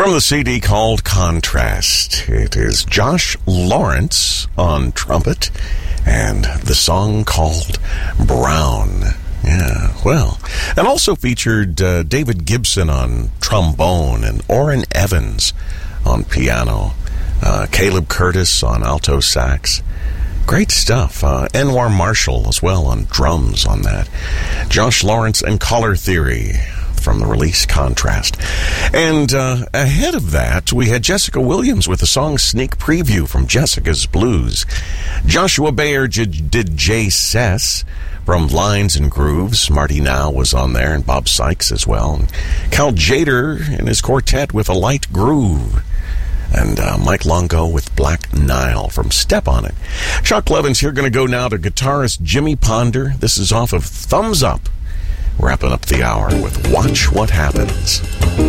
From the CD called Contrast, it is Josh Lawrence on trumpet and the song called Brown. Yeah, well, and also featured David Gibson on trombone and Orrin Evans on piano, Caleb Curtis on alto sax. Great stuff. Anwar Marshall as well on drums on that. Josh Lawrence and Color Theory from the release Contrast. And ahead of that, we had Jessica Williams with the song Sneak Preview from Jessica's Blues. Joshua Bayer did Jay Sess from Lines and Grooves. Marty Now was on there, and Bob Sykes as well. And Cal Jader and his quartet with A Light Groove. And Mike Longo with Black Nile from Step On It. Chuck Levin's here, going to go now to guitarist Jimmy Ponder. This is off of Thumbs Up. Wrapping up the hour with Watch What Happens.